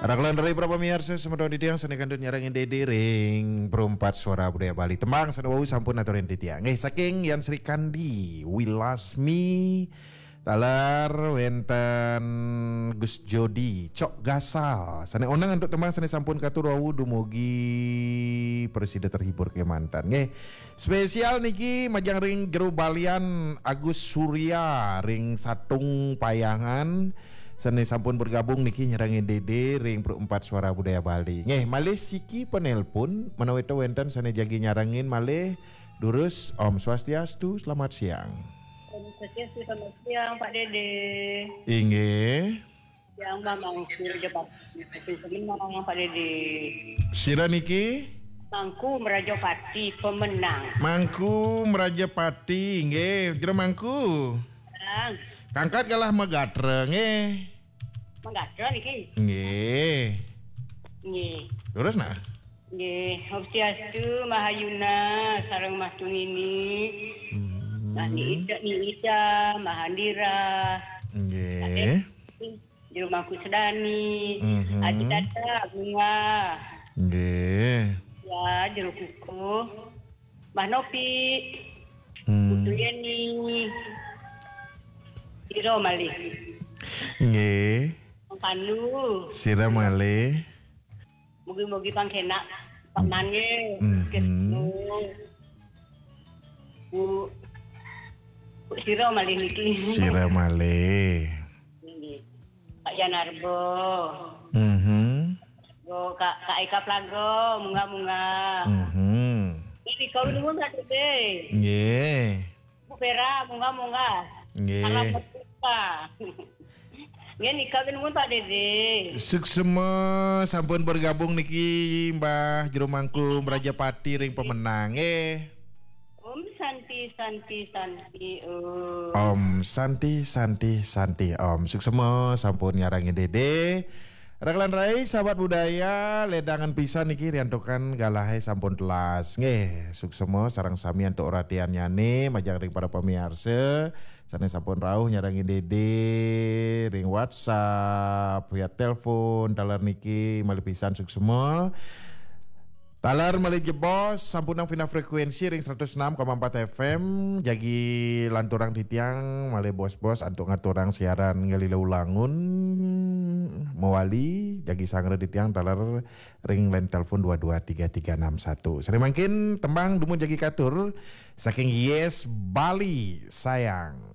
Raglan dari berapa miarsa semedon di tiang seni kandun nyarangin dede ring perempat suara budaya Bali tembang senawawi sampun aturin di tiang saking Yan Sri Kandi Wilasmi talar wenten Gus Jodi Cok Gasal sane onang untuk tembang seni sampun katur wawu dumugi presiden terhibur ke mantan spesial niki majang ring jeru balian Agus Surya ring satung payangan seni sampun bergabung niki nyerangin Dede ring perempat suara budaya Bali. Malih siki penelpon menawi wenten sane jagi nyarangin malih durus Om Swastiastu selamat siang. Om Swastiastu selamat siang Pak Dede. Inggih. Yang Mamang Siraja pemenang Pak Dede. Sira niki Mangku Merajapati pemenang. Mangku Merajapati nggih, jero mangku. Kangkat kalah megatre nggih. Menggatra niki. Nggih. Nggih. Lurus nah. Nggih, Om Swastiastu Mahayuna sareng Mas Tunini. Ni Ida Mahandira. Nggih. Di rumahku Sedani. Aji Tata Bunga. Nggih. Ya, di rumahku Mbah Nopi. Putu Yeni. Siro malih. Nggih. Pandu. Sira malih. Mugi-mugi pangkena Pak Nange. Bu Siro malih niki. Sira malih. Pak Janarbo. Go Kak Eka Plago, munga-munga. Ini kau nunggu tak Dede? Nggih. Bu Vera, munga-munga. Nggih. Salam berbuka. Nggih kau nunggu tak Dede? Suksema sampun bergabung niki Mbah Jero Mangku Merajapati ring pemenang Om Santi. Om Santi Om suksema sampun nyarangi Dede. Raglan Rai sahabat budaya ledangan pisan niki riantokan galahe sampun telas suksema sarang sami antuk ratian nyane majang ring para pemirsa sane sampun rauh nyarangi Dede ring WhatsApp via telepon talar niki malih pisan suksema talar malih jebos sampunang pina frekuensi ring 106,4 FM jagi lanturang di tiang malih bos-bos antuk ngaturang siaran ngelile ulangun mewali jagi sangre di tiang talar ring line telepon 223361 sering makin tembang dumun jagi katur saking Yes Bali sayang.